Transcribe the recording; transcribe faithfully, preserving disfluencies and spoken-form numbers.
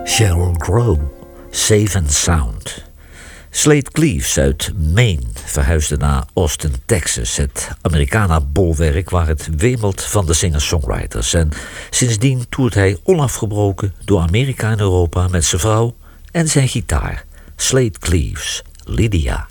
Sheryl Crow, Safe and Sound. Slade Cleaves uit Maine verhuisde naar Austin, Texas, het Americana-bolwerk waar het wemelt van de singer-songwriters. En sindsdien toert hij onafgebroken door Amerika en Europa met zijn vrouw en zijn gitaar. Slade Cleaves, Lydia.